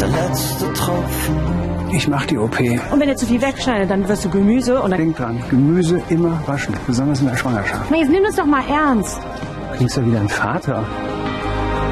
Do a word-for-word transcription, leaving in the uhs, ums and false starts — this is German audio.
der letzte Tropfen. Ich mach die O P. Und wenn er zu viel wegschneidet, dann wirst du Gemüse und dann... Denk dran, Gemüse immer waschen, besonders in der Schwangerschaft. Jetzt nimm das doch mal ernst. Du klingst ja wieder ein Vater.